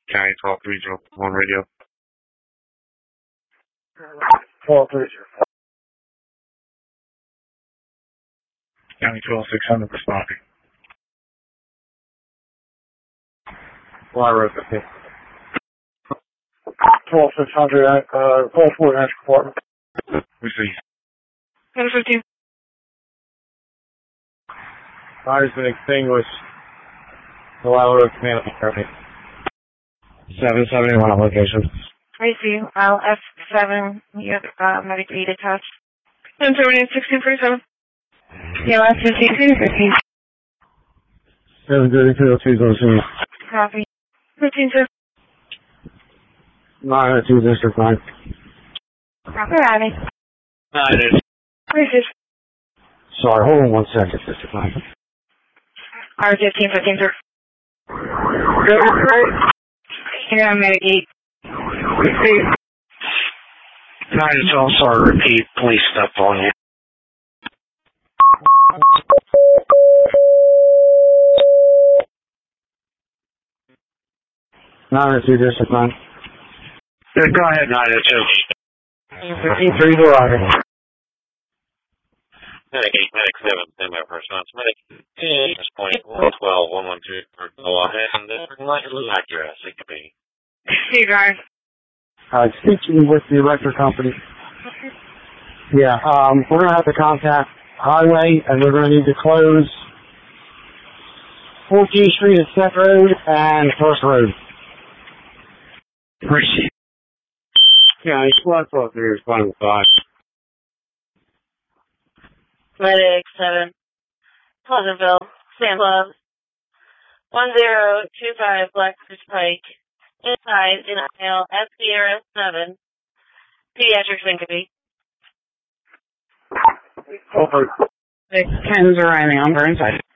County 12301 radio. 12304. County 12600 responding. Fly road 15. 12600, call for an department. We see. 1015. Fire's been extinguished. Allow road command authority. 771 on location. I see you. I'll F7. You have medic 8 attached. 1078, 1637. Yeah, F15, 15. 73202 on scene. Copy. 15, sir. 902 District 9. Copy, Abby. 9 Received. Sorry, hold on 1 second, District 9. R15, 15, sir. Here, I'm medic 8. Receive. 9 sorry, repeat. Police step on you. Nine two District 9. Go ahead, 902. 15-3 to Roger. Medic 8, Medic 7, stand by for response. Medic 8, this point 112, 112, go ahead, and this is like a little accurate, CKP. See you, guys. Speaking with the electric company. Yeah, we're going to have to contact Highway, and we're going to need to close 14th Street at Step Road and First Road. Appreciate it. Yeah, it's 1-4-3 responding 5. Medic 7, Pleasantville, Sam Club, 1025 Blackfish Pike, inside in aisle SCRS 7, pediatric syncope. Over. 10 Riley, I'm inside.